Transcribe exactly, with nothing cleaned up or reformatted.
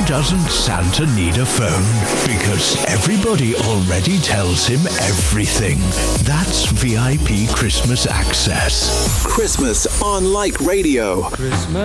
doesn't Santa need a phone? Because everybody already tells him everything. That's V I P Christmas access. Christmas on Like Radio. Christmas.